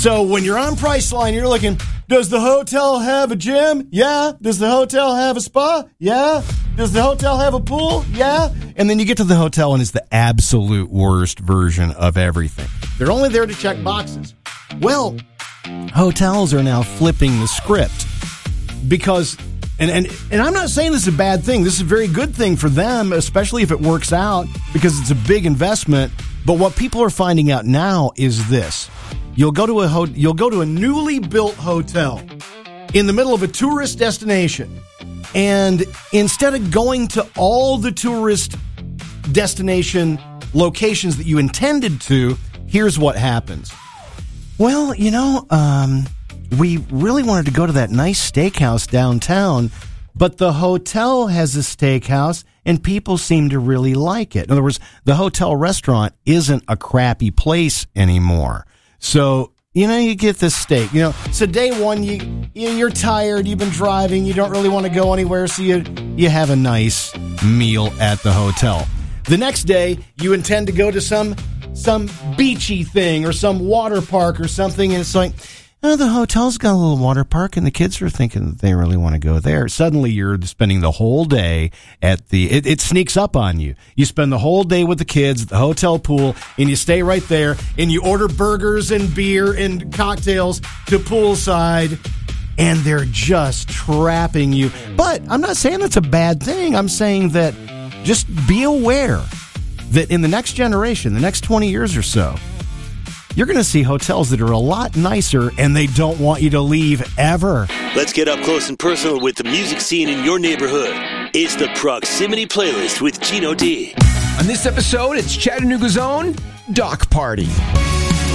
So when you're on Priceline, you're looking, does the hotel have a gym? Yeah. Does the hotel have a spa? Yeah. Does the hotel have a pool? Yeah. And then you get to the hotel and it's the absolute worst version of everything. They're only there to check boxes. Well, hotels are now flipping the script because, and I'm not saying this is a bad thing. This is a very good thing for them, especially if it works out because it's a big investment. But what people are finding out now is this. You'll go to a newly built hotel in the middle of a tourist destination. And instead of going to all the tourist destination locations that you intended to, here's what happens. Well, we really wanted to go to that nice steakhouse downtown, but the hotel has a steakhouse and people seem to really like it. In other words, the hotel restaurant isn't a crappy place anymore. So, you get this steak. So day one, you're tired, you've been driving, you don't really want to go anywhere, so you have a nice meal at the hotel. The next day, you intend to go to some beachy thing or some water park or something, and it's like, the hotel's got a little water park, and the kids are thinking that they really want to go there. Suddenly, you're spending the whole day at it sneaks up on you. You spend the whole day with the kids at the hotel pool, and you stay right there, and you order burgers and beer and cocktails to poolside, and they're just trapping you. But I'm not saying that's a bad thing. I'm saying that just be aware that in the next generation, the next 20 years or so, you're going to see hotels that are a lot nicer, and they don't want you to leave ever. Let's get up close and personal with the music scene in your neighborhood. It's the Proximity Playlist with Gino D. On this episode, it's Chattanooga's own Dock Party.